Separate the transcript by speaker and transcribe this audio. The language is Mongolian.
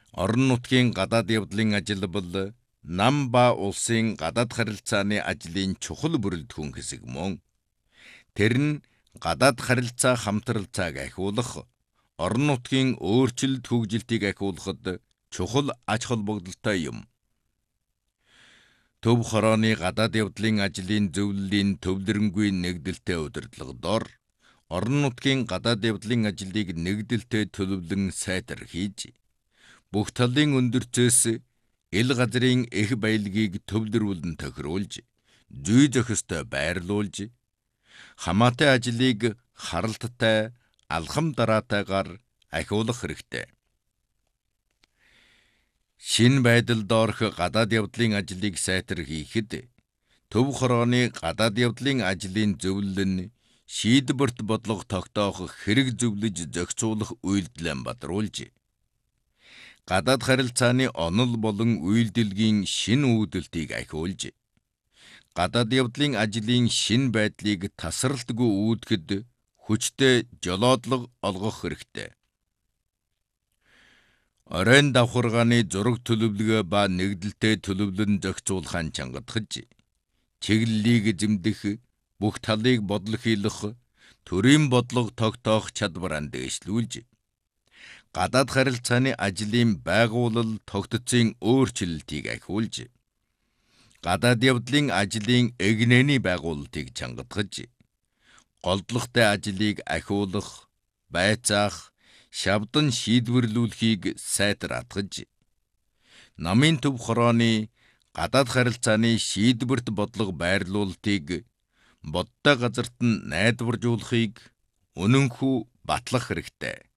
Speaker 1: Орон нутгийн гадаад явдлын ажил бол нам ба улсын гадаад харилцааны ажлын чухал бүрэлдэхүүн хэсэг мөн. Тэр нь гадаад харилцаа хамтралцааг ахиулах, орон нутгийн өөрчлөлт хөгжилтийг ахиулахад чухал ач холбогдолтой юм. Төв хорооны гадаад явдлын ажлын зөвлөлийн төвлөрөнгүй нэгдэлтэй удирдлагадор орон нутгийн гадаад явдлын ажлыг нэгдэлтэй төлөвлөн сайтар хийж, бүх талын өндөрцөөс ил газрын их баялагийг төвлөрүүлэн тохируулж, зүй зохистой байрлуулж, хамаатай ажлыг харалттай, алхам дараатайгаар ахиулах хэрэгтэй. Шин байдалд орох гадаад явдлын ажлыг сайтар хийхэд, төв хорооны гадаад явдлын ажлын зөвлөл нь шийдвэрт бодлого тогтоох хэрэг зөвлөж зохицуулах үйлдэлэн бадруулж, гадаад харилцааны онол болон үйлдэлгийн шин үүдэлтийг ахиулж, гадаад явдлын ажлын шин байдлыг тасралтгүй үүдгэд хүчтэй жолоодлого олгох хэрэгтэй. Оройн давхаргааны зураг төлөвлөгөө ба нэгдэлтэй төлөвлөн зохицуулахын чангадахж, чиглэлийг эзэмдэх, бүх талыг бодлохийлох, төрийн бодлого тогтоох чадвараа дээшлүүлж, гадаад харилцааны ажлын байгуулал тогтцын өөрчлөлтийг ахиулж, гадаад явдлын ажлын эгнээний байгуулалтыг чангадахж, голдлоготой ажлыг ахиулах, байцаах, шавдан шийдвэрлүүлэхийг сайтар атгаж, намын төв хорооны гадаад харилцааны шийдвэрт бодлого байрлуулалтыг бодтой газарт нь найдваржуулахыг үнэнхүү батлах хэрэгтэй.